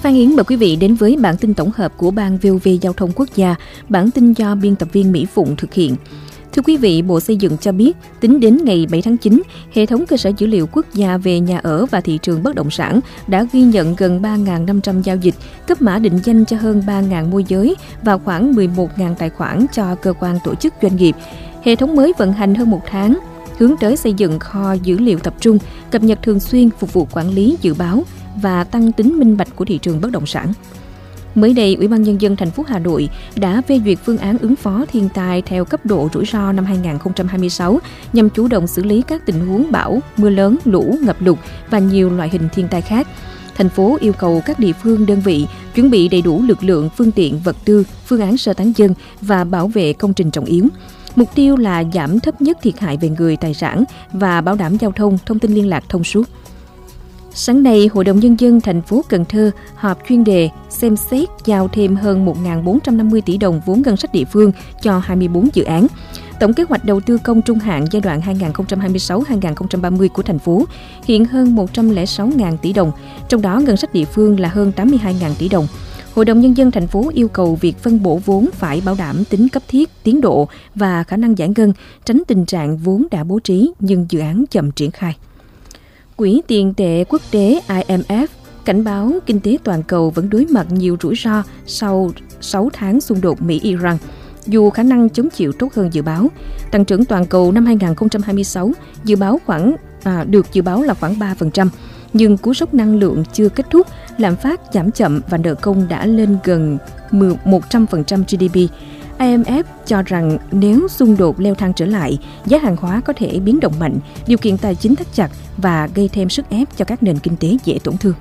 Phan Yến mời quý vị đến với bản tin tổng hợp của Ban VOV Giao thông Quốc gia, bản tin do biên tập viên Mỹ Phụng thực hiện. Thưa quý vị, Bộ Xây dựng cho biết, tính đến ngày 7 tháng 9, hệ thống cơ sở dữ liệu quốc gia về nhà ở và thị trường bất động sản đã ghi nhận gần 3.500 giao dịch, cấp mã định danh cho hơn 3.000 môi giới và khoảng 11.000 tài khoản cho cơ quan tổ chức doanh nghiệp. Hệ thống mới vận hành hơn một tháng, hướng tới xây dựng kho dữ liệu tập trung, cập nhật thường xuyên, phục vụ quản lý, dự báo và tăng tính minh bạch của thị trường bất động sản. Mới đây, Ủy ban Nhân dân thành phố Hà Nội đã phê duyệt phương án ứng phó thiên tai theo cấp độ rủi ro năm 2026 nhằm chủ động xử lý các tình huống bão, mưa lớn, lũ, ngập lụt và nhiều loại hình thiên tai khác. Thành phố yêu cầu các địa phương, đơn vị chuẩn bị đầy đủ lực lượng, phương tiện, vật tư, phương án sơ tán dân và bảo vệ công trình trọng yếu. Mục tiêu là giảm thấp nhất thiệt hại về người, tài sản và bảo đảm giao thông, thông tin liên lạc thông suốt. Sáng nay, Hội đồng Nhân dân thành phố Cần Thơ họp chuyên đề xem xét giao thêm hơn 1.450 tỷ đồng vốn ngân sách địa phương cho 24 dự án. Tổng kế hoạch đầu tư công trung hạn giai đoạn 2026-2030 của thành phố hiện hơn 106.000 tỷ đồng, trong đó ngân sách địa phương là hơn 82.000 tỷ đồng. Hội đồng Nhân dân thành phố yêu cầu việc phân bổ vốn phải bảo đảm tính cấp thiết, tiến độ và khả năng giải ngân, tránh tình trạng vốn đã bố trí nhưng dự án chậm triển khai. Quỹ tiền tệ quốc tế IMF cảnh báo kinh tế toàn cầu vẫn đối mặt nhiều rủi ro sau 6 tháng xung đột Mỹ-Iran, dù khả năng chống chịu tốt hơn dự báo. Tăng trưởng toàn cầu năm 2026 được dự báo là khoảng 3%, nhưng cú sốc năng lượng chưa kết thúc, lạm phát giảm chậm và nợ công đã lên gần 100% GDP. IMF cho rằng nếu xung đột leo thang trở lại, giá hàng hóa có thể biến động mạnh, điều kiện tài chính thắt chặt và gây thêm sức ép cho các nền kinh tế dễ tổn thương.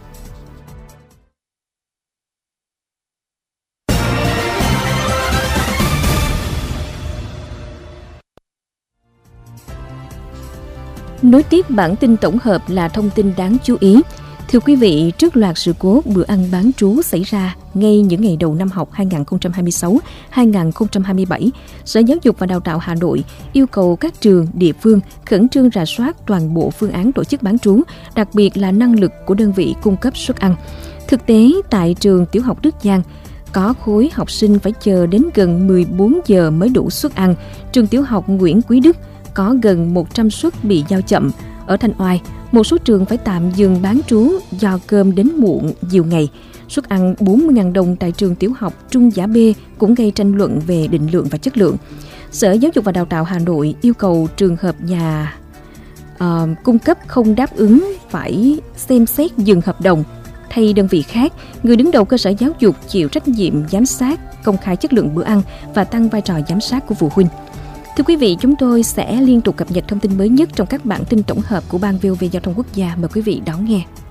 Nối tiếp bản tin tổng hợp là thông tin đáng chú ý. Thưa quý vị, trước loạt sự cố bữa ăn bán trú xảy ra ngay những ngày đầu năm học 2026-2027, Sở Giáo dục và Đào tạo Hà Nội yêu cầu các trường, địa phương khẩn trương rà soát toàn bộ phương án tổ chức bán trú, đặc biệt là năng lực của đơn vị cung cấp suất ăn. Thực tế, tại trường tiểu học Đức Giang, có khối học sinh phải chờ đến gần 14 giờ mới đủ suất ăn. Trường tiểu học Nguyễn Quý Đức có gần 100 suất bị giao chậm. Ở Thanh Oai, một số trường phải tạm dừng bán trú do cơm đến muộn nhiều ngày. Suất ăn 40.000 đồng tại trường tiểu học Trung Giả B cũng gây tranh luận về định lượng và chất lượng. Sở Giáo dục và Đào tạo Hà Nội yêu cầu trường hợp nhà cung cấp không đáp ứng phải xem xét dừng hợp đồng. Thay đơn vị khác, người đứng đầu cơ sở giáo dục chịu trách nhiệm giám sát, công khai chất lượng bữa ăn và tăng vai trò giám sát của phụ huynh. Thưa quý vị, chúng tôi sẽ liên tục cập nhật thông tin mới nhất trong các bản tin tổng hợp của Ban VOV Giao thông Quốc gia. Mời quý vị đón nghe.